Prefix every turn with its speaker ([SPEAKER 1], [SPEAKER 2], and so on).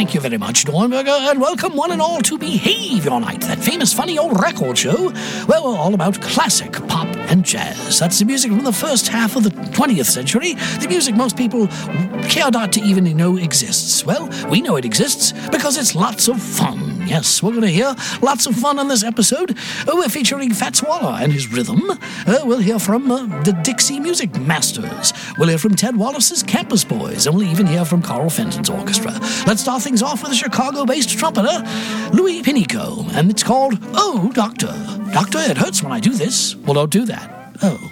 [SPEAKER 1] thank you very much, Dornberger, and welcome one and all to Behave Your Night, that famous funny old record show where we're all about classic pop and jazz. That's the music from the first half of the 20th century, the music most people care not to even know exists. Well, we know it exists because it's lots of fun. Yes, we're going to hear lots of fun on this episode. We're featuring Fats Waller and his rhythm. We'll hear from the Dixie Music Masters. We'll hear from Ted Wallace's Campus Boys, and we'll even hear from Carl Fenton's orchestra. Let's start things off with a Chicago-based trumpeter, Louis Pinico, and it's called Oh, Doctor. Doctor, it hurts when I do this. Well, don't do that. Oh.